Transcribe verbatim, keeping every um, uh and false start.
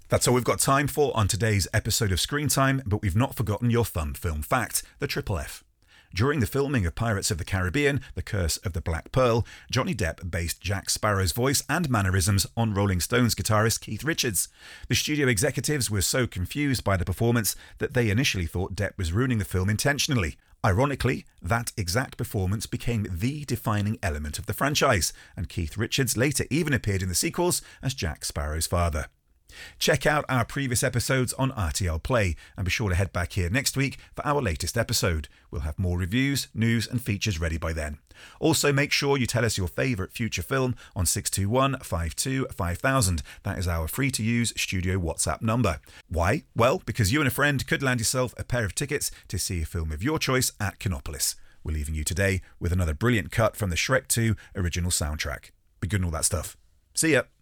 That's all we've got time for on today's episode of Screen Time, but we've not forgotten your fun film fact, the Triple F. During the filming of Pirates of the Caribbean, The Curse of the Black Pearl, Johnny Depp based Jack Sparrow's voice and mannerisms on Rolling Stones guitarist Keith Richards. The studio executives were so confused by the performance that they initially thought Depp was ruining the film intentionally. Ironically, that exact performance became the defining element of the franchise, and Keith Richards later even appeared in the sequels as Jack Sparrow's father. Check out our previous episodes on R T L Play and be sure to head back here next week for our latest episode. We'll have more reviews, news and features ready by then. Also make sure you tell us your favourite future film on six two one, five two, five thousand. That is our free to use studio WhatsApp number. Why? Well, because you and a friend could land yourself a pair of tickets to see a film of your choice at Kinopolis. We're leaving you today with another brilliant cut from the Shrek two original soundtrack. Be good and all that stuff. See ya!